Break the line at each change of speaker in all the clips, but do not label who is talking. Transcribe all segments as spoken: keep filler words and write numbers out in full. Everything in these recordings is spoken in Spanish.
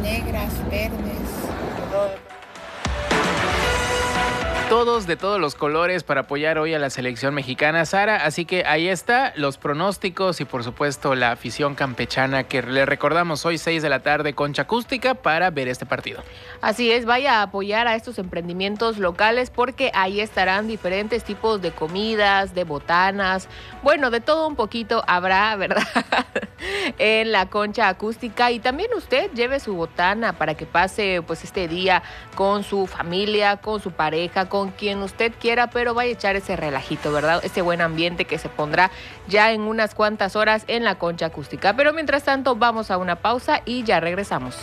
negras, verdes.
Todos de todos los colores para apoyar hoy a la selección mexicana, Sara. Así que ahí está, los pronósticos y por supuesto la afición campechana que le recordamos hoy seis de la tarde, Concha Acústica, para ver este partido.
Así es, vaya a apoyar a estos emprendimientos locales porque ahí estarán diferentes tipos de comidas, de botanas, bueno, de todo un poquito habrá, ¿verdad? En la Concha Acústica. Y también usted lleve su botana para que pase pues este día con su familia, con su pareja, con quien usted quiera, pero vaya a echar ese relajito, ¿verdad? Ese buen ambiente que se pondrá ya en unas cuantas horas en la Concha Acústica. Pero mientras tanto vamos a una pausa y ya regresamos.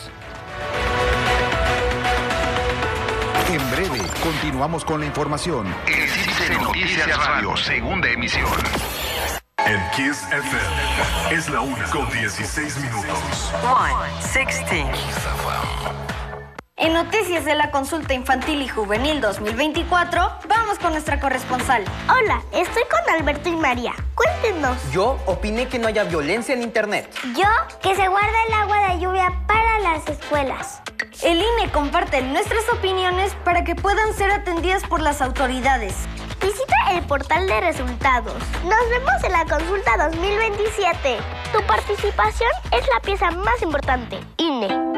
En breve, continuamos con la información.
El Cibse Noticias Radio, segunda emisión.
En Kiss F M es la una con dieciséis minutos.
one sixteen.
En Noticias de la Consulta Infantil y Juvenil dos mil veinticuatro, vamos con nuestra corresponsal.
Hola, estoy con Alberto y María. Cuéntenos.
Yo opiné que no haya violencia en Internet.
Yo, que se guarda el agua de lluvia para las escuelas.
El I N E comparte nuestras opiniones para que puedan ser atendidas por las autoridades.
Visita el portal de resultados. Nos vemos en la consulta dos mil veintisiete. Tu participación es la pieza más importante. I N E.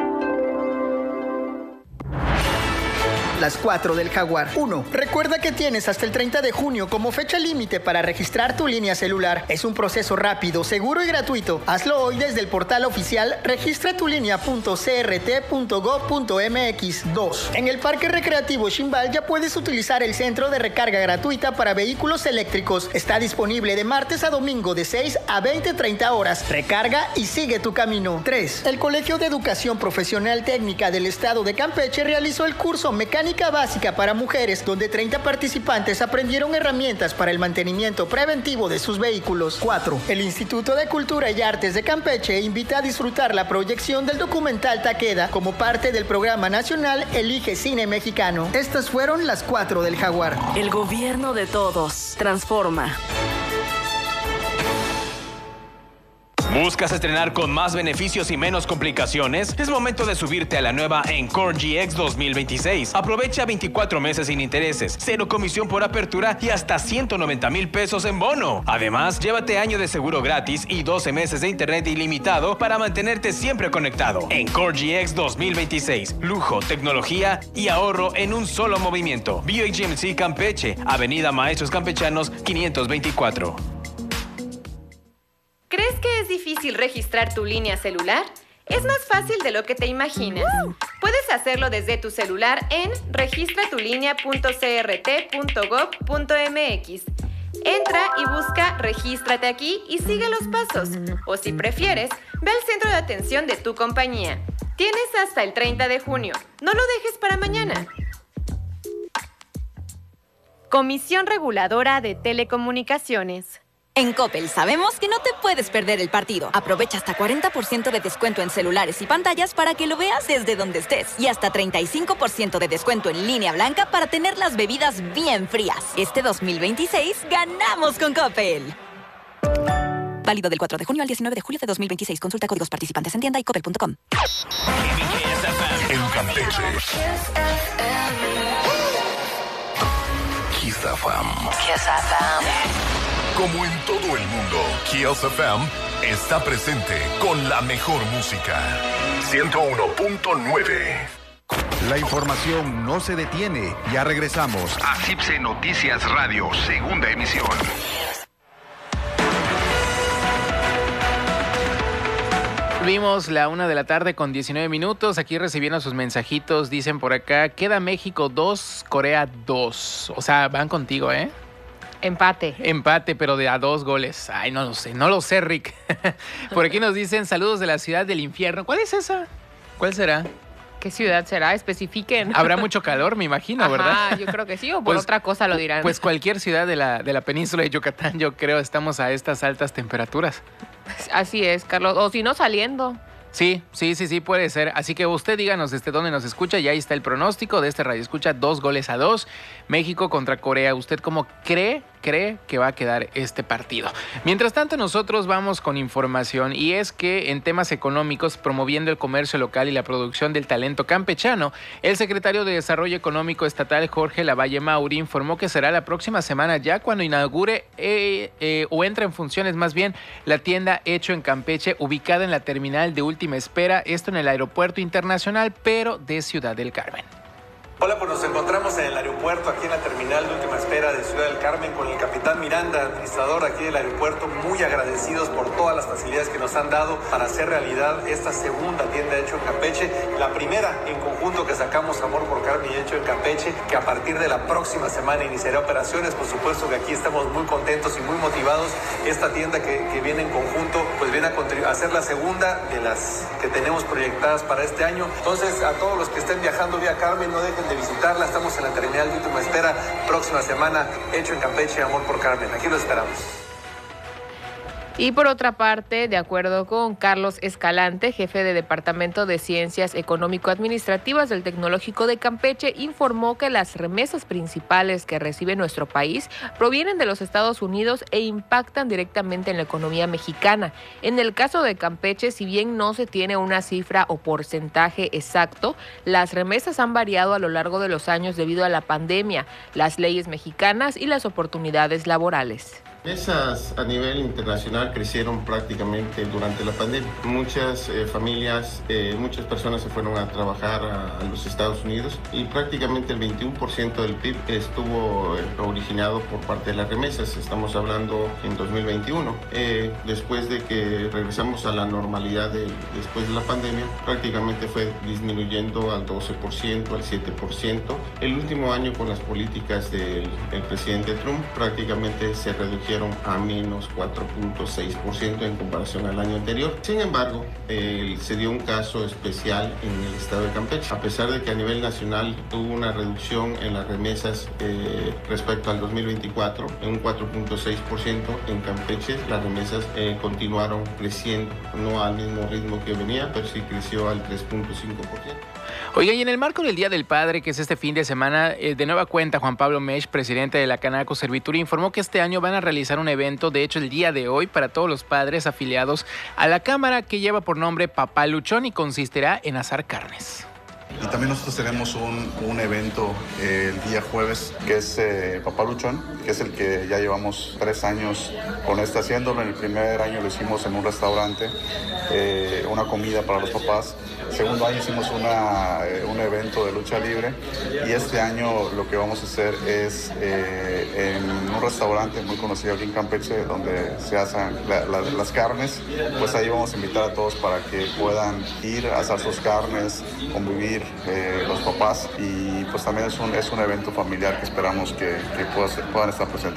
Las cuatro del Jaguar. uno. Recuerda que tienes hasta el treinta de junio como fecha límite para registrar tu línea celular. Es un proceso rápido, seguro y gratuito. Hazlo hoy desde el portal oficial registra tu línea punto c r t punto gov punto m x. dos. En el Parque Recreativo Ximbal ya puedes utilizar el centro de recarga gratuita para vehículos eléctricos. Está disponible de martes a domingo de seis a veinte treinta horas. Recarga y sigue tu camino. tres. El Colegio de Educación Profesional Técnica del Estado de Campeche realizó el curso Mecánica Básica para Mujeres, donde treinta participantes aprendieron herramientas para el mantenimiento preventivo de sus vehículos. cuatro. El Instituto de Cultura y Artes de Campeche invita a disfrutar la proyección del documental Taqueda como parte del programa nacional Elige Cine Mexicano. Estas fueron las cuatro del Jaguar.
El gobierno de todos. Transforma.
¿Buscas estrenar con más beneficios y menos complicaciones? Es momento de subirte a la nueva Encore G X dos mil veintiséis. Aprovecha veinticuatro meses sin intereses, cero comisión por apertura y hasta ciento noventa mil pesos en bono. Además, llévate año de seguro gratis y doce meses de internet ilimitado para mantenerte siempre conectado. Encore G X dos mil veintiséis. Lujo, tecnología y ahorro en un solo movimiento. B H G M C Campeche, Avenida Maestros Campechanos quinientos veinticuatro.
¿Crees que es difícil registrar tu línea celular? Es más fácil de lo que te imaginas. Puedes hacerlo desde tu celular en registra tu línea punto c r t punto gov punto m x. Entra y busca Regístrate aquí y sigue los pasos. O si prefieres, ve al centro de atención de tu compañía. Tienes hasta el treinta de junio. No lo dejes para mañana. Comisión Reguladora de Telecomunicaciones.
En Coppel sabemos que no te puedes perder el partido. Aprovecha hasta cuarenta por ciento de descuento en celulares y pantallas para que lo veas desde donde estés. Y hasta treinta y cinco por ciento de descuento en línea blanca para tener las bebidas bien frías. Este dos mil veintiséis ganamos con Coppel. Válido del cuatro de junio al diecinueve de julio de dos mil veintiséis. Consulta códigos participantes en tienda y coppel punto com.
En Campeche.
Kiss F M.
Kiss F M.
Como en todo el mundo, Kiss F M está presente con la mejor música. ciento uno punto nueve.
La información no se detiene. Ya regresamos
a Cibse Noticias Radio, segunda emisión.
Vimos la una de la tarde con diecinueve minutos. Aquí recibiendo sus mensajitos. Dicen por acá, queda México dos, Corea dos. O sea, van contigo, ¿eh?
Empate.
Empate, pero de a dos goles. Ay, no lo sé, no lo sé, Rick. Por aquí nos dicen saludos de la ciudad del infierno. ¿Cuál es esa? ¿Cuál será?
¿Qué ciudad será? Especifiquen.
Habrá mucho calor, me imagino, ¿verdad?
Ah, yo creo que sí, o por pues, otra cosa lo dirán.
Pues cualquier ciudad de la, de la península de Yucatán, yo creo, estamos a estas altas temperaturas.
Así es, Carlos. O si no, saliendo.
Sí, sí, sí, sí, puede ser. Así que usted díganos desde dónde nos escucha y ahí está el pronóstico de este Radio Escucha, dos goles a dos. México contra Corea. ¿Usted cómo cree cree que va a quedar este partido. Mientras tanto, nosotros vamos con información, y es que en temas económicos, promoviendo el comercio local y la producción del talento campechano, el secretario de Desarrollo Económico Estatal, Jorge Lavalle Mauri, informó que será la próxima semana ya cuando inaugure eh, eh, o entre en funciones más bien la tienda Hecho en Campeche, ubicada en la terminal de última espera, esto en el Aeropuerto Internacional, pero de Ciudad del Carmen.
Hola, pues nos encontramos en el aeropuerto, aquí en la terminal de última espera de Ciudad del Carmen, con el capitán Miranda, administrador aquí del aeropuerto, muy agradecidos por todas las facilidades que nos han dado para hacer realidad esta segunda tienda Hecho en Campeche, la primera en conjunto que sacamos, Amor por Carmen y Hecho en Campeche, que a partir de la próxima semana iniciará operaciones. Por supuesto que aquí estamos muy contentos y muy motivados. Esta tienda que, que viene en conjunto, pues viene a, contribu- a ser la segunda de las que tenemos proyectadas para este año. Entonces, a todos los que estén viajando vía Carmen, no dejen de visitarla. Estamos en la terminal de última espera. Próxima semana, Hecho en Campeche, Amor por Carmen. Aquí lo esperamos.
Y por otra parte, de acuerdo con Carlos Escalante, jefe de Departamento de Ciencias Económico-Administrativas del Tecnológico de Campeche, informó que las remesas principales que recibe nuestro país provienen de los Estados Unidos e impactan directamente en la economía mexicana. En el caso de Campeche, si bien no se tiene una cifra o porcentaje exacto, las remesas han variado a lo largo de los años debido a la pandemia, las leyes mexicanas y las oportunidades laborales.
Esas a nivel internacional crecieron prácticamente durante la pandemia. Muchas eh, familias, eh, muchas personas se fueron a trabajar a, a los Estados Unidos y prácticamente el veintiuno por ciento del P I B estuvo eh, originado por parte de las remesas. Estamos hablando en dos mil veintiuno. Eh, después de que regresamos a la normalidad de, después de la pandemia, prácticamente fue disminuyendo al doce por ciento, al siete por ciento. El último año, con las políticas del, del presidente Trump, prácticamente se redujeron a menos cuatro punto seis por ciento en comparación al año anterior. Sin embargo, eh, se dio un caso especial en el estado de Campeche. A pesar de que a nivel nacional tuvo una reducción en las remesas eh, respecto al dos mil veinticuatro, en un cuatro punto seis por ciento, en Campeche las remesas eh, continuaron creciendo, no al mismo ritmo que venía, pero sí creció al tres punto cinco por ciento.
Oiga, y en el marco del Día del Padre, que es este fin de semana, eh, de nueva cuenta, Juan Pablo Mesch, presidente de la Canaco Servitur, informó que este año van a realizar un evento, de hecho el día de hoy, para todos los padres afiliados a la Cámara, que lleva por nombre Papá Luchón y consistirá en asar carnes.
Y también nosotros tenemos un, un evento eh, el día jueves, que es eh, Papá Luchón, que es el que ya llevamos tres años con este haciéndolo. En el primer año lo hicimos en un restaurante, eh, una comida para los papás. El segundo año hicimos una, eh, un evento de lucha libre, y este año lo que vamos a hacer es eh, en un restaurante muy conocido aquí en Campeche, donde se hacen la, la, las carnes. Pues ahí vamos a invitar a todos para que puedan ir a asar sus carnes, convivir eh, los papás, y pues también es un, es un evento familiar que esperamos que, que pueda ser, puedan estar presentes.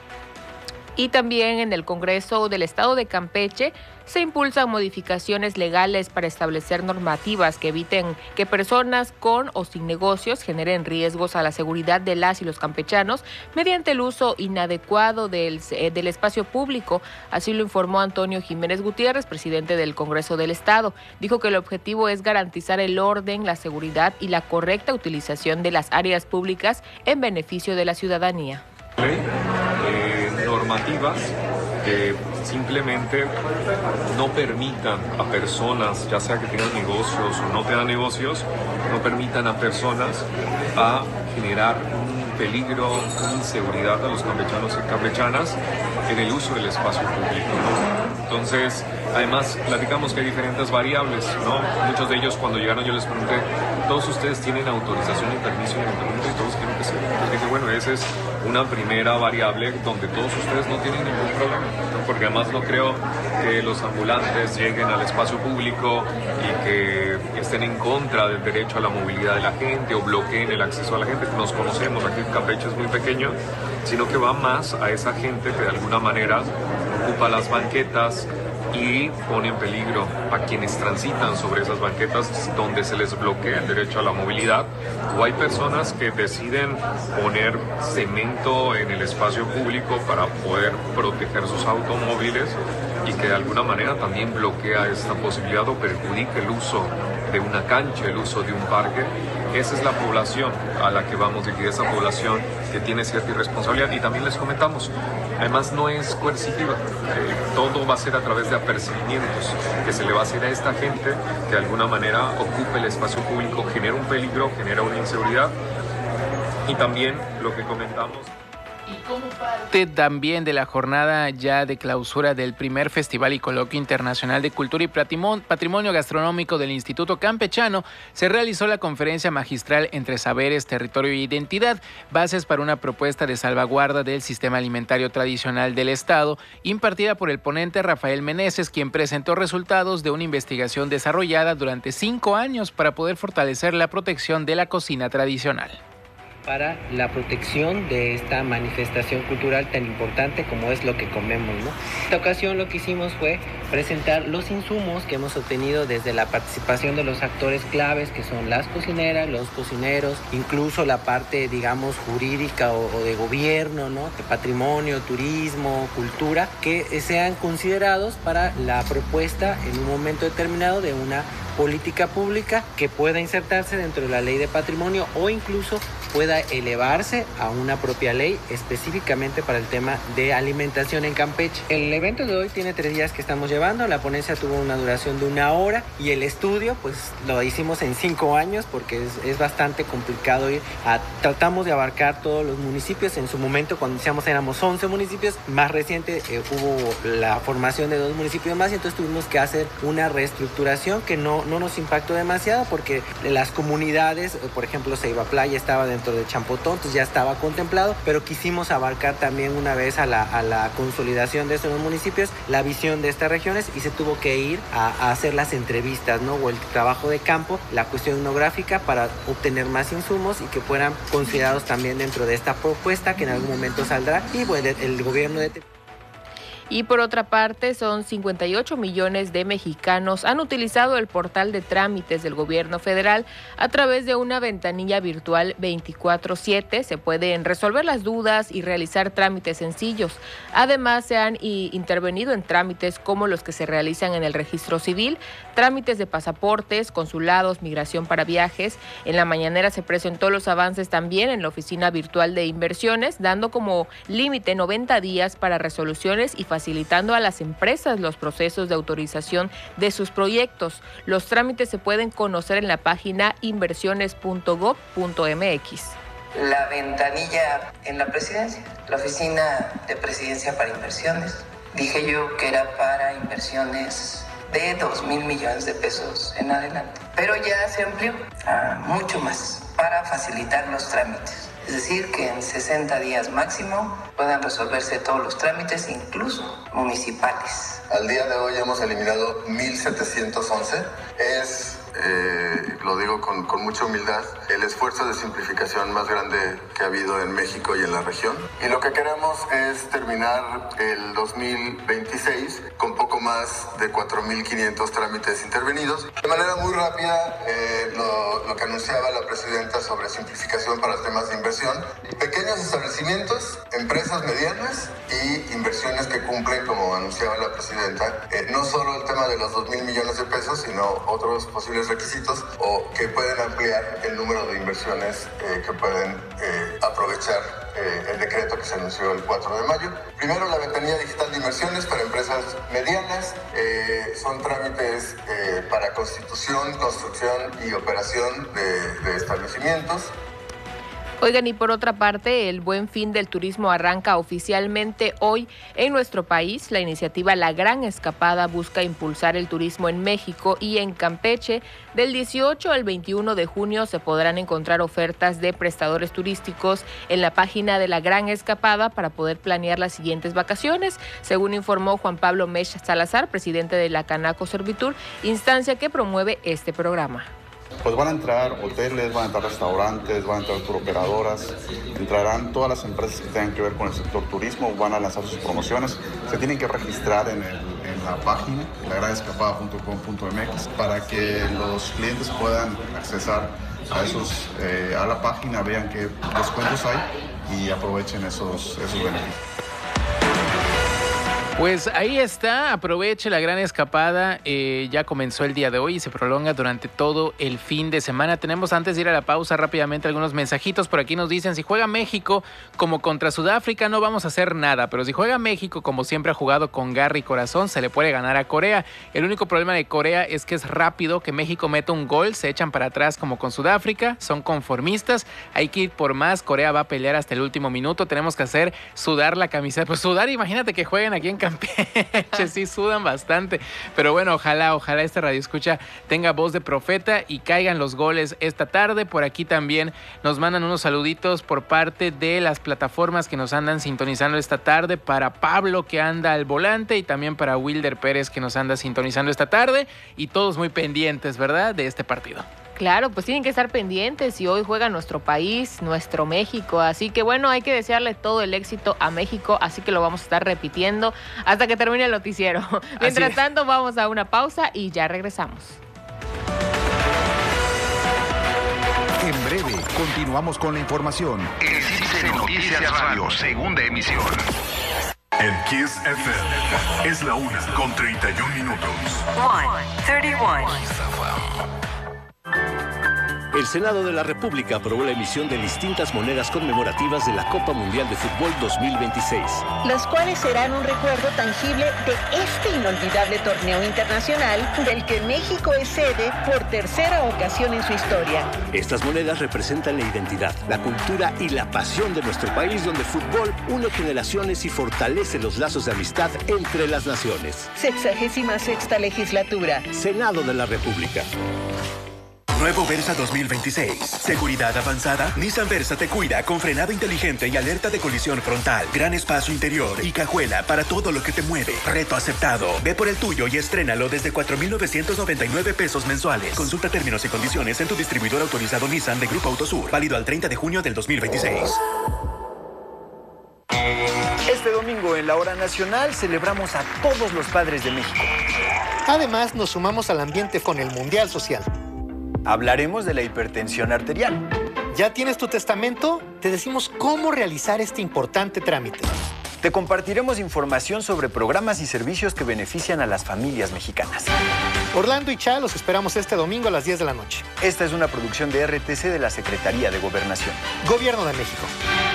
Y también en el Congreso del Estado de Campeche se impulsan modificaciones legales para establecer normativas que eviten que personas con o sin negocios generen riesgos a la seguridad de las y los campechanos mediante el uso inadecuado del, del espacio público. Así lo informó Antonio Jiménez Gutiérrez, presidente del Congreso del Estado. Dijo que el objetivo es garantizar el orden, la seguridad y la correcta utilización de las áreas públicas en beneficio de la ciudadanía.
Ley, eh, normativas que simplemente no permitan a personas, ya sea que tengan negocios o no tengan negocios, no permitan a personas a generar un peligro, una inseguridad a los campechanos y campechanas en el uso del espacio público, ¿no? Entonces, además, platicamos que hay diferentes variables, ¿no? Muchos de ellos, cuando llegaron, yo les pregunté, ¿todos ustedes tienen autorización y permiso en el ayuntamiento? Y todos quieren que sí. Entonces dije, bueno, esa es una primera variable donde todos ustedes no tienen ningún problema, ¿no? Porque además no creo que los ambulantes lleguen al espacio público y que estén en contra del derecho a la movilidad de la gente o bloqueen el acceso a la gente. Nos conocemos, aquí Campeche es muy pequeño, sino que va más a esa gente que de alguna manera ocupa las banquetas y pone en peligro a quienes transitan sobre esas banquetas donde se les bloquea el derecho a la movilidad, o hay personas que deciden poner cemento en el espacio público para poder proteger sus automóviles y que de alguna manera también bloquea esta posibilidad o perjudica el uso de una cancha, el uso de un parque. Esa es la población a la que vamos dirigida, esa población que tiene cierta irresponsabilidad. Y también les comentamos, además no es coercitiva, eh, todo va a ser a través de apercibimientos que se le va a hacer a esta gente que de alguna manera ocupe el espacio público, genera un peligro, genera una inseguridad. Y también lo que comentamos.
Parte también de la jornada ya de clausura del primer Festival y Coloquio Internacional de Cultura y Patrimonio Gastronómico del Instituto Campechano, se realizó la conferencia magistral Entre Saberes, Territorio e Identidad, bases para una propuesta de salvaguarda del sistema alimentario tradicional del Estado, impartida por el ponente Rafael Meneses, quien presentó resultados de una investigación desarrollada durante cinco años para poder fortalecer la protección de la cocina tradicional.
Para la protección de esta manifestación cultural tan importante como es lo que comemos, ¿no? En esta ocasión lo que hicimos fue presentar los insumos que hemos obtenido desde la participación de los actores claves, que son las cocineras, los cocineros, incluso la parte, digamos, jurídica o, o de gobierno, ¿no? De patrimonio, turismo, cultura, que sean considerados para la propuesta en un momento determinado de una política pública que pueda insertarse dentro de la ley de patrimonio o incluso pueda elevarse a una propia ley específicamente para el tema de alimentación en Campeche. El evento de hoy tiene tres días que estamos llevando, la ponencia tuvo una duración de una hora y el estudio pues lo hicimos en cinco años porque es, es bastante complicado ir a, tratamos de abarcar todos los municipios. En su momento cuando iniciamos éramos once municipios, más reciente eh, hubo la formación de dos municipios más y entonces tuvimos que hacer una reestructuración que no no nos impactó demasiado porque las comunidades, por ejemplo, Ceiba Playa estaba dentro de Champotón, entonces ya estaba contemplado, pero quisimos abarcar también una vez a la, a la consolidación de estos municipios la visión de estas regiones y se tuvo que ir a, a hacer las entrevistas, ¿no? O el trabajo de campo, la cuestión etnográfica para obtener más insumos y que fueran considerados también dentro de esta propuesta que en algún momento saldrá y bueno, el, el gobierno de
Y por otra parte, son cincuenta y ocho millones de mexicanos han utilizado el portal de trámites del gobierno federal a través de una ventanilla virtual veinticuatro siete. Se pueden resolver las dudas y realizar trámites sencillos. Además, se han intervenido en trámites como los que se realizan en el registro civil, trámites de pasaportes, consulados, migración para viajes. En la mañanera se presentó los avances también en la oficina virtual de inversiones, dando como límite noventa días para resoluciones y facilitando a las empresas los procesos de autorización de sus proyectos. Los trámites se pueden conocer en la página inversiones punto gob punto m x.
La ventanilla en la presidencia, la oficina de presidencia para inversiones. Dije yo que era para inversiones de dos mil millones de pesos en adelante, pero ya se amplió a mucho más para facilitar los trámites. Es decir, que en sesenta días máximo puedan resolverse todos los trámites, incluso municipales.
Al día de hoy hemos eliminado mil setecientos once. Es, eh, lo digo con, con mucha humildad, el esfuerzo de simplificación más grande que ha habido en México y en la región. Y lo que queremos es terminar el dos mil veintiséis con poco más de cuatro mil quinientos trámites intervenidos. De manera muy rápida, eh, lo, lo que anunciaba la presidenta sobre simplificación para temas de inversión, pequeños establecimientos, empresas medianas y inversiones que cumplen, como anunciaba la presidenta, eh, no solo el tema de los dos mil millones de pesos, sino otros posibles requisitos o que pueden ampliar el número de inversiones eh, que pueden eh, aprovechar eh, el decreto que se anunció el cuatro de mayo. Primero, la ventanilla digital de inversiones para empresas medianas. Eh, son trámites eh, para constitución, construcción y operación de, de establecimientos.
Oigan, y por otra parte, el Buen Fin del Turismo arranca oficialmente hoy en nuestro país. La iniciativa La Gran Escapada busca impulsar el turismo en México y en Campeche. Del dieciocho al veintiuno de junio se podrán encontrar ofertas de prestadores turísticos en la página de La Gran Escapada para poder planear las siguientes vacaciones, según informó Juan Pablo Mech Salazar, presidente de la Canaco Servitur, instancia que promueve este programa.
Pues van a entrar hoteles, van a entrar restaurantes, van a entrar turoperadoras, entrarán todas las empresas que tengan que ver con el sector turismo, van a lanzar sus promociones, se tienen que registrar en, el, en la página, la gran escapada punto com punto m x, para que los clientes puedan accesar a, esos, eh, a la página, vean qué descuentos hay y aprovechen esos, esos beneficios.
Pues ahí está, aproveche la gran escapada, eh, ya comenzó el día de hoy y se prolonga durante todo el fin de semana. Tenemos, antes de ir a la pausa, rápidamente algunos mensajitos. Por aquí nos dicen, si juega México como contra Sudáfrica no vamos a hacer nada, pero si juega México como siempre ha jugado con garra y corazón, se le puede ganar a Corea. El único problema de Corea es que es rápido, que México meta un gol, se echan para atrás como con Sudáfrica, son conformistas, hay que ir por más, Corea va a pelear hasta el último minuto, tenemos que hacer sudar la camiseta, pues sudar, imagínate que jueguen aquí en Campeche, sí sudan bastante, pero bueno, ojalá, ojalá este radioescucha tenga voz de profeta y caigan los goles esta tarde. Por aquí también nos mandan unos saluditos por parte de las plataformas que nos andan sintonizando esta tarde, para Pablo que anda al volante y también para Wilder Pérez que nos anda sintonizando esta tarde, y todos muy pendientes, ¿verdad?, de este partido.
Claro, pues tienen que estar pendientes y hoy juega nuestro país, nuestro México, así que bueno, hay que desearle todo el éxito a México, así que lo vamos a estar repitiendo hasta que termine el noticiero. Mientras tanto, vamos a una pausa y ya regresamos.
En breve, continuamos con la información.
El Cine Noticias Radio, segunda emisión.
En Kiss F M es la una con treinta y un minutos.
one thirty-one.
El Senado de la República aprobó la emisión de distintas monedas conmemorativas de la Copa Mundial de Fútbol dos mil veintiséis.
Las cuales serán un recuerdo tangible de este inolvidable torneo internacional del que México es sede por tercera ocasión en su historia.
Estas monedas representan la identidad, la cultura y la pasión de nuestro país, donde el fútbol une generaciones y fortalece los lazos de amistad entre las naciones.
Sexagésima sexta legislatura.
Senado de la República.
Nuevo Versa dos mil veintiséis. Seguridad avanzada. Nissan Versa te cuida con frenado inteligente y alerta de colisión frontal. Gran espacio interior y cajuela para todo lo que te mueve. Reto aceptado. Ve por el tuyo y estrénalo desde cuatro mil novecientos noventa y nueve pesos mensuales. Consulta términos y condiciones en tu distribuidor autorizado Nissan de Grupo Autosur. Válido al treinta de junio del dos mil veintiséis.
Este domingo en la Hora Nacional celebramos a todos los padres de México.
Además, nos sumamos al ambiente con el Mundial Social.
Hablaremos de la hipertensión arterial.
¿Ya tienes tu testamento? Te decimos cómo realizar este importante trámite.
Te compartiremos información sobre programas y servicios que benefician a las familias mexicanas.
Orlando y Cha los esperamos este domingo a las diez de la noche.
Esta es una producción de R T C de la Secretaría de Gobernación.
Gobierno de México.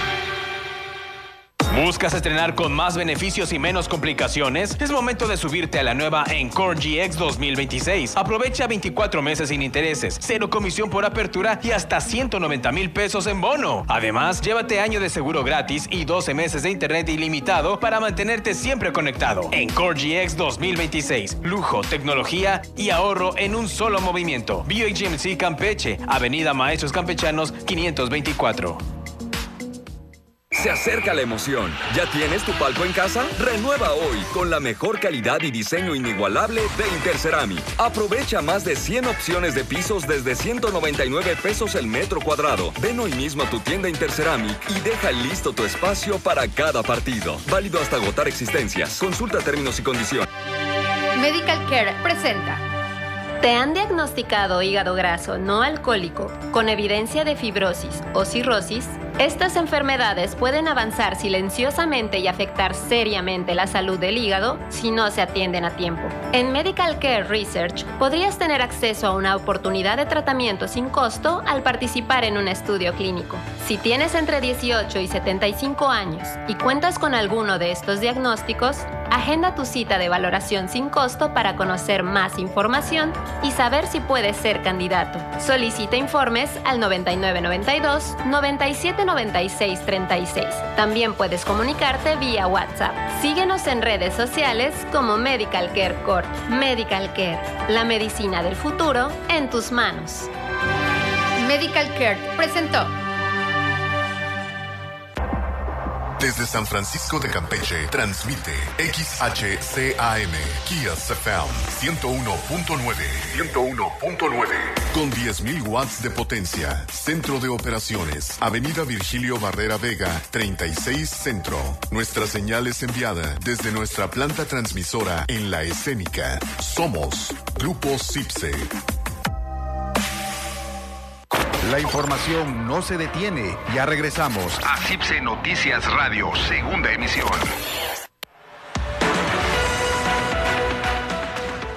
¿Buscas estrenar con más beneficios y menos complicaciones? Es momento de subirte a la nueva Encore G X dos mil veintiséis. Aprovecha veinticuatro meses sin intereses, cero comisión por apertura y hasta ciento noventa mil pesos en bono. Además, llévate año de seguro gratis y doce meses de internet ilimitado para mantenerte siempre conectado. Encore G X dos mil veintiséis. Lujo, tecnología y ahorro en un solo movimiento. B H M C Campeche, Avenida Maestros Campechanos quinientos veinticuatro.
Se acerca la emoción. ¿Ya tienes tu palco en casa? Renueva hoy con la mejor calidad y diseño inigualable de Interceramic. Aprovecha más de cien opciones de pisos desde ciento noventa y nueve pesos el metro cuadrado. Ven hoy mismo a tu tienda Interceramic y deja listo tu espacio para cada partido. Válido hasta agotar existencias. Consulta términos y condiciones.
Medical Care presenta. ¿Te han diagnosticado hígado graso no alcohólico con evidencia de fibrosis o cirrosis? Estas enfermedades pueden avanzar silenciosamente y afectar seriamente la salud del hígado si no se atienden a tiempo. En Medical Care Research podrías tener acceso a una oportunidad de tratamiento sin costo al participar en un estudio clínico. Si tienes entre dieciocho y setenta y cinco años y cuentas con alguno de estos diagnósticos, agenda tu cita de valoración sin costo para conocer más información y saber si puedes ser candidato. Solicita informes al noventa y nueve noventa y dos, noventa y siete noventa y seis treinta y seis. También puedes comunicarte vía WhatsApp. Síguenos en redes sociales como Medical Care Corp. Medical Care, la medicina del futuro en tus manos. Medical Care presentó.
Desde San Francisco de Campeche, transmite X H C A M, Kiss F M, ciento uno punto nueve. ciento uno punto nueve. Con diez mil watts de potencia. Centro de operaciones. Avenida Virgilio Barrera Vega, treinta y seis Centro. Nuestra señal es enviada desde nuestra planta transmisora en La Escénica. Somos Grupo CIPSE.
La información no se detiene. Ya regresamos
a CIPSE Noticias Radio, segunda emisión.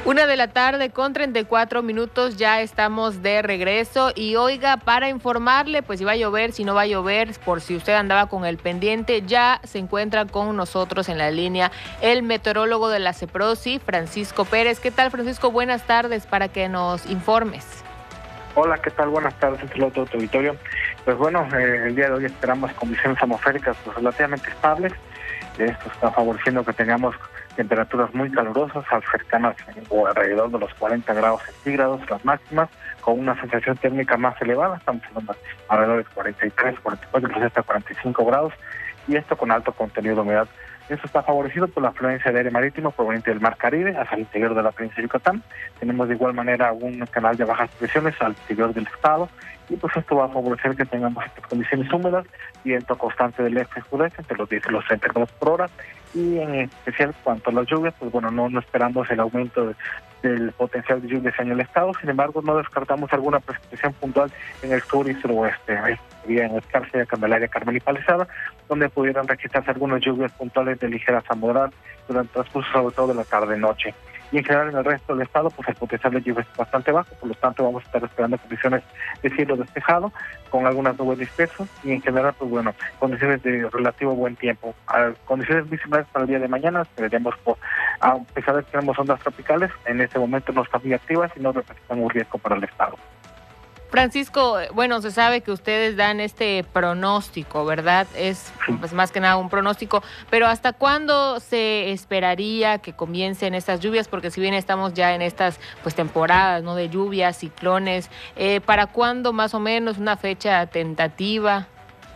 Una de la tarde con treinta y cuatro minutos, ya estamos de regreso. Y oiga, para informarle, pues si va a llover, si no va a llover, por si usted andaba con el pendiente, ya se encuentra con nosotros en la línea el meteorólogo de la CEPROSI, Francisco Pérez. ¿Qué tal, Francisco? Buenas tardes, para que nos informes.
Hola, ¿qué tal? Buenas tardes, entre todo tu auditorio. Pues bueno, eh, el día de hoy esperamos condiciones atmosféricas pues, relativamente estables. Esto está favoreciendo que tengamos temperaturas muy calurosas, cercanas o alrededor de los cuarenta grados centígrados, las máximas, con una sensación térmica más elevada, estamos hablando alrededor de cuarenta y tres, cuarenta y cuatro, incluso hasta cuarenta y cinco grados, y esto con alto contenido de humedad. Esto está favorecido por la afluencia de aire marítimo proveniente del Mar Caribe hacia el interior de la península de Yucatán. Tenemos de igual manera un canal de bajas presiones al interior del estado, y pues esto va a favorecer que tengamos estas condiciones húmedas, viento constante del este-sudeste entre los diez y los treinta kilómetros por hora, y en especial cuanto a las lluvias, pues bueno, no, no esperamos el aumento de, del potencial de lluvias en el estado. Sin embargo, no descartamos alguna precipitación puntual en el sur y suroeste, en Escárcega, Candelaria, Carmel y Palizada, donde pudieran registrarse algunas lluvias puntuales de ligeras a moderadas durante el transcurso, sobre todo de la tarde-noche. Y en general en el resto del estado, pues el potencial de lluvia es bastante bajo, por lo tanto vamos a estar esperando condiciones de cielo despejado, con algunas nubes dispersas, y en general, pues bueno, condiciones de relativo buen tiempo. A condiciones muy similares para el día de mañana, esperaremos, por, a pesar de que tenemos ondas tropicales, en este momento no están muy activas y no representan un riesgo para el estado.
Francisco, bueno, se sabe que ustedes dan este pronóstico, ¿verdad? Es pues, más que nada un pronóstico, pero ¿hasta cuándo se esperaría que comiencen estas lluvias? Porque si bien estamos ya en estas pues temporadas, ¿no?, de lluvias, ciclones, eh, ¿para cuándo más o menos una fecha tentativa?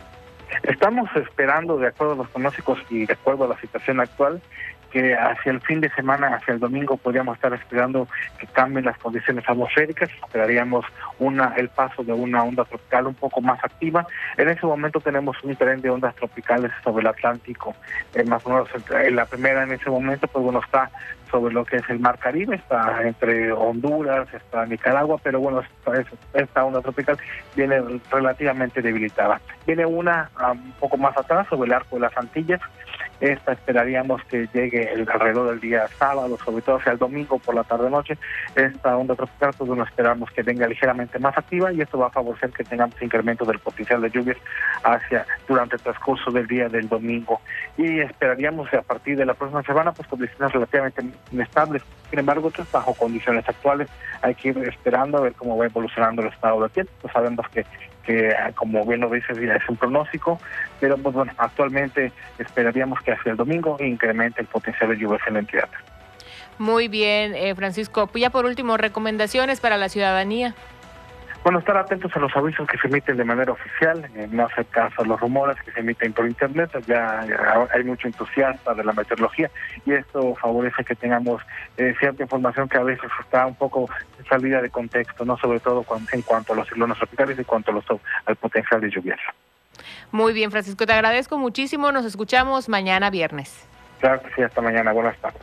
Estamos esperando, de acuerdo a los pronósticos y de acuerdo a la situación actual, que hacia el fin de semana, hacia el domingo, podríamos estar esperando que cambien las condiciones atmosféricas. Esperaríamos una el paso de una onda tropical un poco más activa. En ese momento tenemos un tren de ondas tropicales sobre el Atlántico. Eh, más o menos, la primera en ese momento, pues bueno, está sobre lo que es el Mar Caribe, está entre Honduras, está Nicaragua, pero bueno, esta, esta onda tropical viene relativamente debilitada. Viene una um, un poco más atrás, sobre el arco de las Antillas. Esta esperaríamos que llegue el, alrededor del día sábado, sobre todo hacia el domingo por la tarde-noche. Esta onda tropical, pues bueno, esperamos que venga ligeramente más activa, y esto va a favorecer que tengamos incremento del potencial de lluvias hacia durante el transcurso del día del domingo. Y esperaríamos que a partir de la próxima semana, pues condiciones relativamente inestables. Sin embargo, pues, bajo condiciones actuales, hay que ir esperando a ver cómo va evolucionando el estado del tiempo. Pues sabemos que que como bien lo dices, ya es un pronóstico, pero pues bueno, actualmente esperaríamos que hacia el domingo incremente el potencial de lluvias en la entidad.
Muy bien, eh, Francisco. Pues ya por último, recomendaciones para la ciudadanía.
Bueno, estar atentos a los avisos que se emiten de manera oficial, eh, no hacer caso a los rumores que se emiten por internet. Ya, ya hay mucho entusiasta de la meteorología, y esto favorece que tengamos eh, cierta información que a veces está un poco salida de contexto, no sobre todo cuando, en cuanto a los ciclones tropicales y en cuanto a los, al potencial de lluvias.
Muy bien, Francisco, te agradezco muchísimo. Nos escuchamos mañana viernes.
Claro que sí, hasta mañana. Buenas tardes.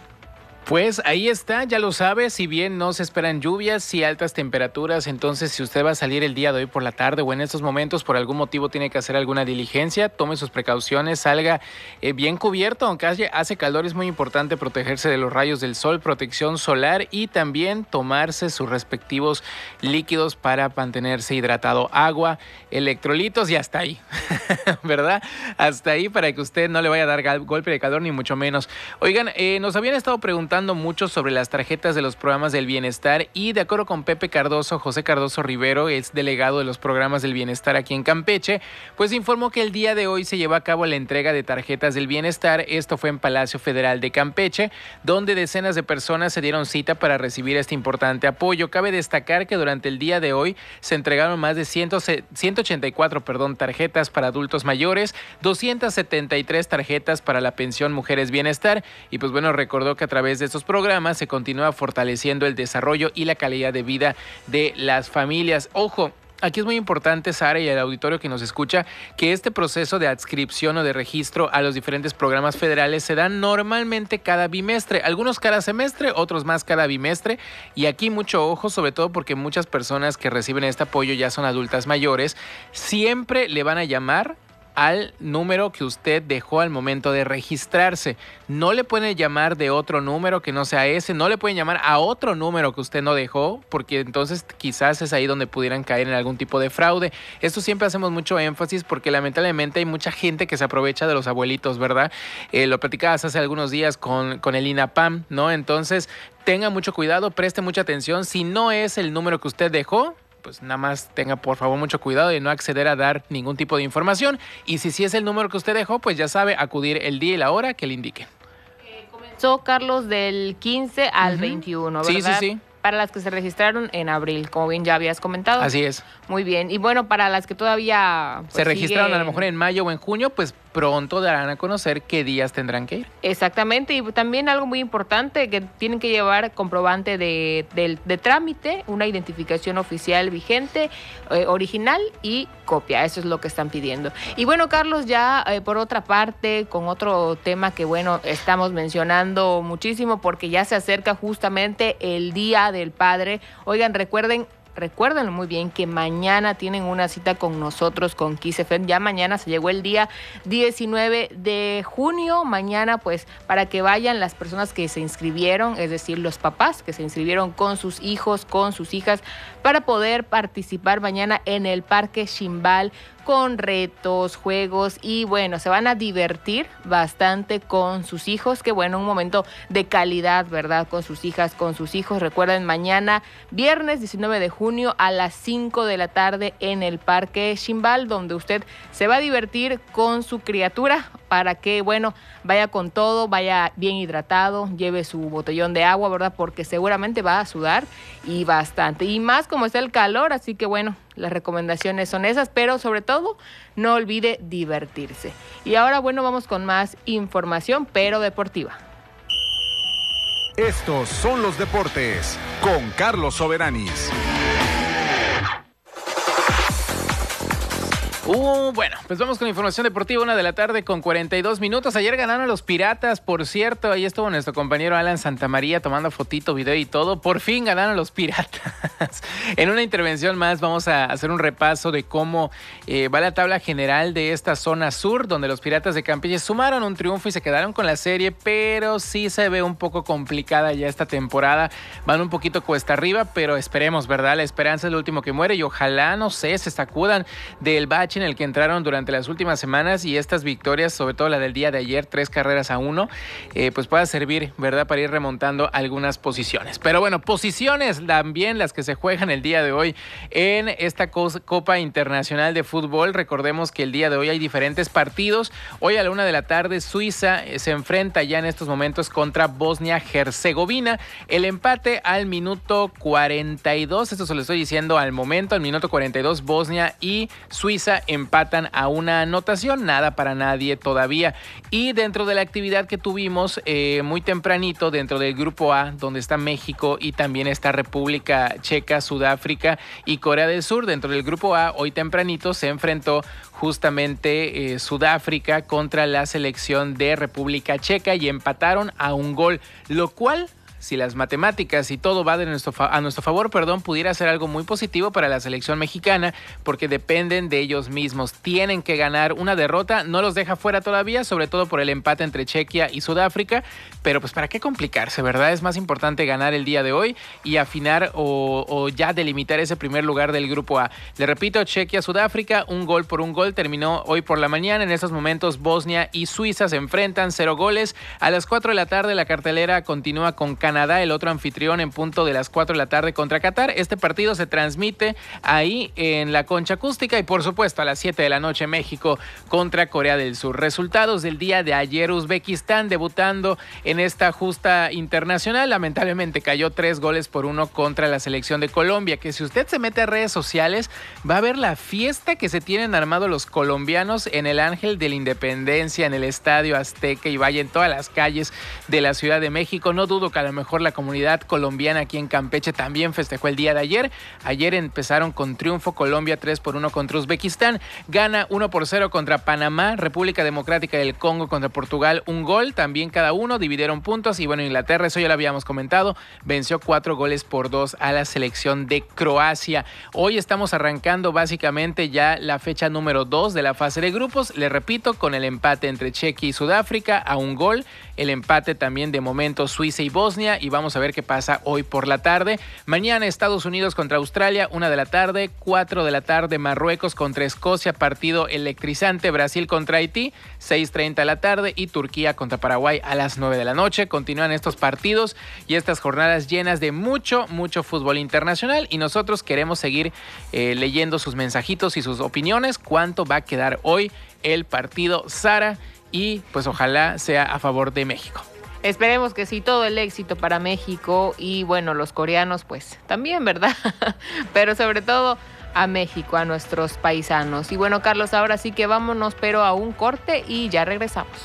Pues ahí está, ya lo sabe, si bien no se esperan lluvias y altas temperaturas, entonces si usted va a salir el día de hoy por la tarde o en estos momentos por algún motivo tiene que hacer alguna diligencia, tome sus precauciones, salga eh, bien cubierto, aunque hace, hace calor, es muy importante protegerse de los rayos del sol, protección solar, y también tomarse sus respectivos líquidos para mantenerse hidratado, agua, electrolitos, y hasta ahí, ¿verdad? Hasta ahí, para que usted no le vaya a dar golpe de calor ni mucho menos. Oigan, eh, nos habían estado preguntando mucho sobre las tarjetas de los programas del bienestar, y de acuerdo con Pepe Cardoso, José Cardoso Rivero, es delegado de los programas del bienestar aquí en Campeche, pues informó que el día de hoy se lleva a cabo la entrega de tarjetas del bienestar. Esto fue en Palacio Federal de Campeche, donde decenas de personas se dieron cita para recibir este importante apoyo. Cabe destacar que durante el día de hoy se entregaron más de ciento ochenta y cuatro perdón, tarjetas para adultos mayores, doscientas setenta y tres tarjetas para la pensión Mujeres Bienestar, y pues bueno, recordó que a través de estos programas se continúa fortaleciendo el desarrollo y la calidad de vida de las familias. Ojo, aquí es muy importante, Sara, y el auditorio que nos escucha, que este proceso de adscripción o de registro a los diferentes programas federales se da normalmente cada bimestre, algunos cada semestre, otros más cada bimestre, y aquí mucho ojo, sobre todo porque muchas personas que reciben este apoyo ya son adultas mayores, siempre le van a llamar al número que usted dejó al momento de registrarse. No le pueden llamar de otro número que no sea ese, no le pueden llamar a otro número que usted no dejó, porque entonces quizás es ahí donde pudieran caer en algún tipo de fraude. Esto siempre hacemos mucho énfasis porque lamentablemente hay mucha gente que se aprovecha de los abuelitos, ¿verdad? Eh, lo platicabas hace algunos días con, con el INAPAM, ¿no? Entonces, tenga mucho cuidado, preste mucha atención. Si no es el número que usted dejó, pues nada más tenga por favor mucho cuidado de no acceder a dar ningún tipo de información. Y si sí es el número que usted dejó, pues ya sabe, acudir el día y la hora que le indiquen.
Eh, comenzó, Carlos, del quince al uh-huh. veintiuno, ¿verdad?
Sí, sí, sí.
Para las que se registraron en abril, como bien ya habías comentado.
Así es.
Muy bien. Y bueno, para las que todavía pues,
se registraron
siguen...
a lo mejor en mayo o en junio, pues pronto darán a conocer qué días tendrán que ir.
Exactamente. Y también algo muy importante, que tienen que llevar comprobante de, de, de trámite, una identificación oficial vigente, eh, original y copia. Eso es lo que están pidiendo. Y bueno, Carlos, ya eh, por otra parte, con otro tema que bueno, estamos mencionando muchísimo porque ya se acerca justamente el Día del Padre. Oigan, recuerden, recuérdenlo muy bien que mañana tienen una cita con nosotros, con Kiss F M. Ya mañana se llegó el día diecinueve de junio. Mañana, pues, para que vayan las personas que se inscribieron, es decir, los papás que se inscribieron con sus hijos, con sus hijas, para poder participar mañana en el Parque Ximbal con retos, juegos y bueno, se van a divertir bastante con sus hijos, que bueno, un momento de calidad, ¿verdad? Con sus hijas, con sus hijos. Recuerden, mañana, viernes diecinueve de junio a las cinco de la tarde en el Parque Ximbal, donde usted se va a divertir con su criatura para que, bueno, vaya con todo, vaya bien hidratado, lleve su botellón de agua, ¿verdad? Porque seguramente va a sudar y bastante. Y más como está el calor, así que bueno, las recomendaciones son esas, pero sobre todo no olvide divertirse. Y ahora, bueno, vamos con más información, pero deportiva.
Estos son los deportes con Carlos Soberanis.
Uh, bueno, pues vamos con información deportiva, una de la tarde con cuarenta y dos minutos. Ayer ganaron los Piratas, por cierto, ahí estuvo nuestro compañero Alan Santamaría tomando fotito, video y todo. Por fin ganaron los Piratas. En una intervención más vamos a hacer un repaso de cómo eh, va la tabla general de esta zona sur, donde los Piratas de Campeche sumaron un triunfo y se quedaron con la serie, pero sí se ve un poco complicada ya esta temporada. Van un poquito cuesta arriba, pero esperemos, ¿verdad? La esperanza es lo último que muere y ojalá, no sé, se sacudan del bache en el que entraron durante las últimas semanas y estas victorias, sobre todo la del día de ayer, tres carreras a uno, eh, pues pueda servir, ¿verdad?, para ir remontando algunas posiciones. Pero bueno, posiciones también las que se juegan el día de hoy en esta Copa Internacional de Fútbol. Recordemos que el día de hoy hay diferentes partidos. Hoy a la una de la tarde Suiza se enfrenta ya en estos momentos contra Bosnia-Herzegovina. El empate al minuto cuarenta y dos, esto se lo estoy diciendo al momento, al minuto cuarenta y dos Bosnia y Suiza empatan a una anotación, nada para nadie todavía. Y dentro de la actividad que tuvimos eh, muy tempranito, dentro del grupo A, donde está México y también está República Checa, Sudáfrica y Corea del Sur, dentro del grupo A, hoy tempranito se enfrentó justamente eh, Sudáfrica contra la selección de República Checa y empataron a un gol, lo cual, si las matemáticas y todo va de nuestro fa- a nuestro favor, perdón, pudiera ser algo muy positivo para la selección mexicana, porque dependen de ellos mismos. Tienen que ganar. Una derrota no los deja fuera todavía, sobre todo por el empate entre Chequia y Sudáfrica, pero pues para qué complicarse, ¿verdad? Es más importante ganar el día de hoy y afinar o, o ya delimitar ese primer lugar del grupo A. Le repito, Chequia, Sudáfrica, un gol por un gol, terminó hoy por la mañana. En estos momentos Bosnia y Suiza se enfrentan, cero goles. A las cuatro de la tarde la cartelera continúa con Canadá. Canadá, el otro anfitrión, en punto de las cuatro de la tarde contra Qatar. Este partido se transmite ahí en la concha acústica y por supuesto a las siete de la noche México contra Corea del Sur. Resultados del día de ayer: Uzbekistán debutando en esta justa internacional, lamentablemente cayó tres goles por uno contra la selección de Colombia, que si usted se mete a redes sociales va a ver la fiesta que se tienen armado los colombianos en el Ángel de la Independencia, en el Estadio Azteca y vaya en todas las calles de la Ciudad de México. No dudo que a lo mejor mejor la comunidad colombiana aquí en Campeche también festejó el día de ayer. Ayer empezaron con triunfo Colombia tres por uno contra Uzbekistán. Gana uno por cero contra Panamá. República Democrática del Congo contra Portugal, un gol. También cada uno dividieron puntos. Y bueno, Inglaterra, eso ya lo habíamos comentado, venció cuatro goles por dos a la selección de Croacia. Hoy estamos arrancando básicamente ya la fecha número dos de la fase de grupos. Le repito, con el empate entre Chequia y Sudáfrica a un gol. El empate también de momento Suiza y Bosnia. Y vamos a ver qué pasa hoy por la tarde. Mañana Estados Unidos contra Australia, una de la tarde. cuatro de la tarde Marruecos contra Escocia, partido electrizante. Brasil contra Haití, seis treinta de la tarde. Y Turquía contra Paraguay a las nueve de la noche. Continúan estos partidos y estas jornadas llenas de mucho, mucho fútbol internacional. Y nosotros queremos seguir eh, leyendo sus mensajitos y sus opiniones. ¿Cuánto va a quedar hoy el partido, Sara? Y pues ojalá sea a favor de México.
Esperemos que sí, todo el éxito para México y bueno, los coreanos pues también, ¿verdad? Pero sobre todo a México, a nuestros paisanos. Y bueno, Carlos, ahora sí que vámonos, pero a un corte y ya regresamos.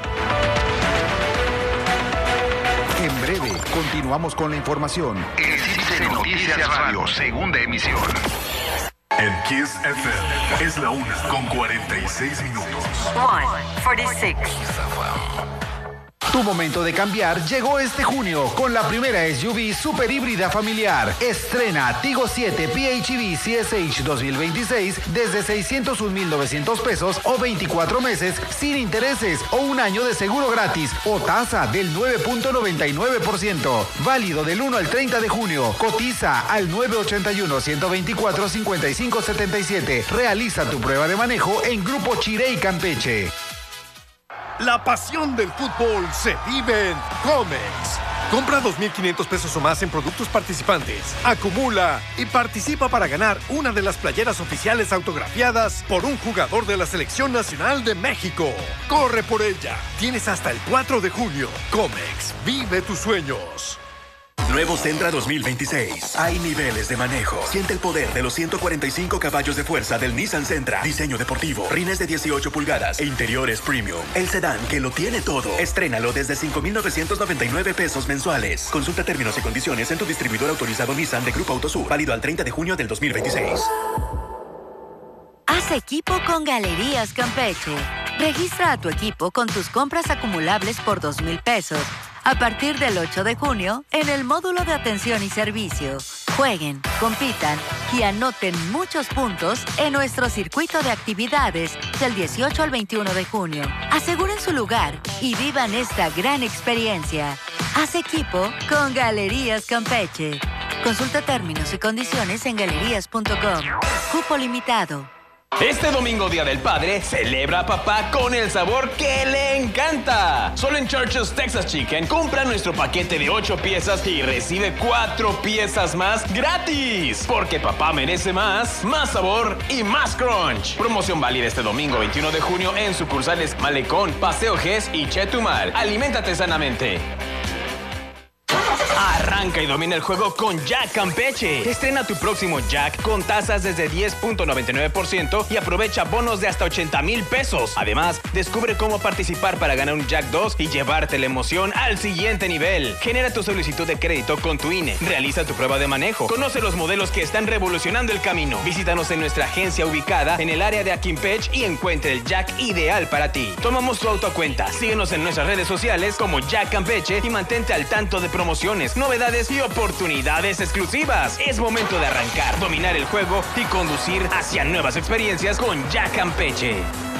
En breve, continuamos con la información.
El Citizen Noticias Radio, segunda emisión.
En Kiss F M es la una con cuarenta y seis minutos.
one forty-six.
Tu momento de cambiar llegó este junio con la primera S U V super híbrida familiar. Estrena Tigo siete P H E V C S H dos mil veintiséis desde seiscientos un mil novecientos pesos o veinticuatro meses sin intereses o un año de seguro gratis o tasa del nueve punto noventa y nueve por ciento. Válido del uno al treinta de junio. Cotiza al nueve ocho uno, uno dos cuatro, cinco cinco siete siete. Realiza tu prueba de manejo en Grupo Chirey Campeche.
La pasión del fútbol se vive en Comex. Compra dos mil quinientos pesos o más en productos participantes. Acumula y participa para ganar una de las playeras oficiales autografiadas por un jugador de la Selección Nacional de México. Corre por ella. Tienes hasta el cuatro de junio. Comex, vive tus sueños.
Nuevo Sentra dos mil veintiséis. Hay niveles de manejo. Siente el poder de los ciento cuarenta y cinco caballos de fuerza del Nissan Sentra. Diseño deportivo, rines de dieciocho pulgadas e interiores premium. El sedán que lo tiene todo. Estrénalo desde cinco mil novecientos noventa y nueve pesos mensuales. Consulta términos y condiciones en tu distribuidor autorizado Nissan de Grupo Autosur. Válido al treinta de junio del dos mil veintiséis.
Haz equipo con Galerías Campeche. Registra a tu equipo con tus compras acumulables por dos mil pesos. A partir del ocho de junio, en el módulo de atención y servicio. Jueguen, compitan y anoten muchos puntos en nuestro circuito de actividades del dieciocho al veintiuno de junio. Aseguren su lugar y vivan esta gran experiencia. Haz equipo con Galerías Campeche. Consulta términos y condiciones en galerías punto com. Cupo limitado.
Este domingo, Día del Padre, celebra a papá con el sabor que le encanta. Solo en Church's Texas Chicken, compra nuestro paquete de ocho piezas y recibe cuatro piezas más gratis. Porque papá merece más, más sabor y más crunch. Promoción válida este domingo veintiuno de junio en sucursales Malecón, Paseo Gess y Chetumal. Aliméntate sanamente. Arranca y domina el juego con Jack Campeche. Estrena tu próximo Jack con tasas desde diez punto noventa y nueve por ciento y aprovecha bonos de hasta ochenta mil pesos. Además, descubre cómo participar para ganar un Jack dos y llevarte la emoción al siguiente nivel. Genera tu solicitud de crédito con tu I N E. Realiza tu prueba de manejo. Conoce los modelos que están revolucionando el camino. Visítanos en nuestra agencia ubicada en el área de Aquimpeche y encuentre el Jack ideal para ti. Tomamos tu auto a cuenta. Síguenos en nuestras redes sociales como Jack Campeche y mantente al tanto de promociones, novedades y oportunidades exclusivas. Es momento de arrancar, dominar el juego y conducir hacia nuevas experiencias con Jack Campeche.